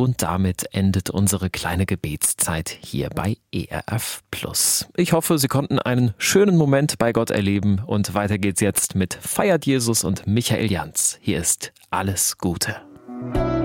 Und damit endet unsere kleine Gebetszeit hier bei ERF Plus. Ich hoffe, Sie konnten einen schönen Moment bei Gott erleben und weiter geht's jetzt mit Feiert Jesus und Michael Janz. Hier ist Alles Gute.